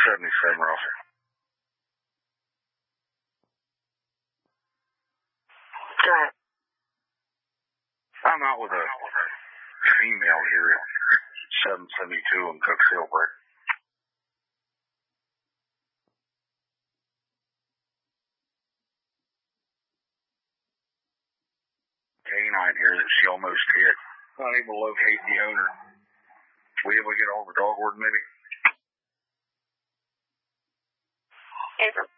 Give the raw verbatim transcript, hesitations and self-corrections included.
seventy-seven, Rosser. Go ahead. I'm out with a female here at seven seventy-two in Cook's Hill Break. Canine here that she almost hit. Not able to locate the owner. We able to get over dog ward maybe? April.